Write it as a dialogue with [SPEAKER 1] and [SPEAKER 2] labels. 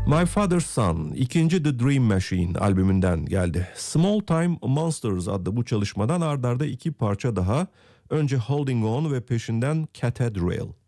[SPEAKER 1] My Father's Son, ikinci The Dream Machine albümünden geldi. Small Time Monsters adlı bu çalışmadan ard arda iki parça daha. Önce Holding On ve peşinden Cathedral.